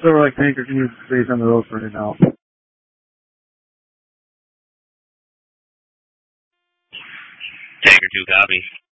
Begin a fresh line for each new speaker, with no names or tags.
Silver Lake Tanker, can you stay on the road for now?
Tanker 2, copy.